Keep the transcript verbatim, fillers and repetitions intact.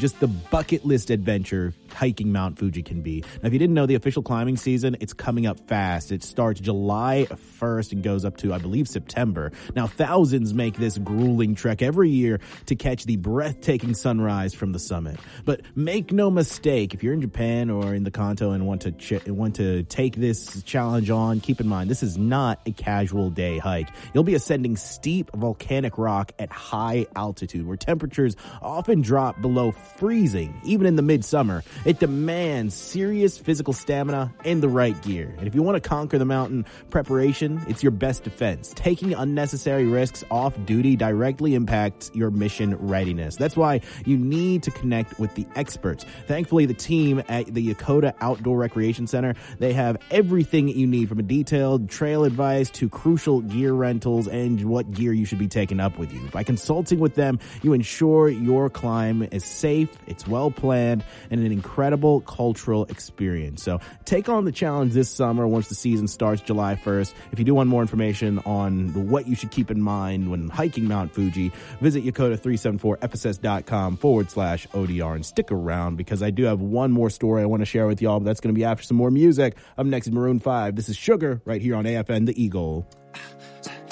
just the bucket list adventure hiking Mount Fuji can be. Now, if you didn't know, the official climbing season, it's coming up fast. It starts July first and goes up to, I believe, September. Now, thousands make this grueling trek every year to catch the breathtaking sunrise from the summit. But make no mistake, if you're in Japan or in the Kanto and want to ch- want to take this challenge on, keep in mind, this is not a casual day hike. You'll be ascending steep volcanic rock at high altitude, where temperatures often drop below freezing, even in the midsummer. It demands serious physical stamina and the right gear. And if you want to conquer the mountain, preparation, it's your best defense. Taking unnecessary risks off duty directly impacts your mission readiness. That's why you need to connect with the experts. Thankfully, the team at the Yokota Outdoor Recreation Center, they have everything you need, from a detailed trail advice to crucial gear rentals and what gear you should be taking up with you. By consulting with them, you ensure your climb is safe, it's well planned, and an incredible cultural experience. So take on the challenge this summer once the season starts July first. If you do want more information on what you should keep in mind when hiking Mount Fuji, visit Yokota three seventy-four F S S dot com forward slash O D R and stick around, because I do have one more story I want to share with y'all, but that's going to be after some more music. Up next is Maroon five. This is Sugar right here on A F N The Eagle.